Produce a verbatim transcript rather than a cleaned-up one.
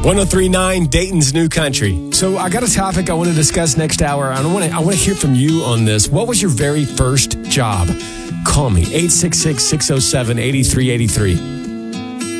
one oh three point nine Dayton's New Country. So I got a topic I want to discuss next hour. I want to I want to hear from you on this. What was your very first job? Call me, eight six six, six oh seven, eight three eight three.